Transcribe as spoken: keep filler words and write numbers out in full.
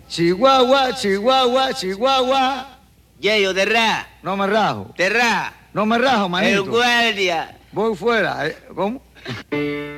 Chihuahua, Chihuahua, Chihuahua. Yeyo, te ra. No me rajo. Te ra. No me rajo, manito. El guardia. Voy fuera. ¿eh? ¿Cómo?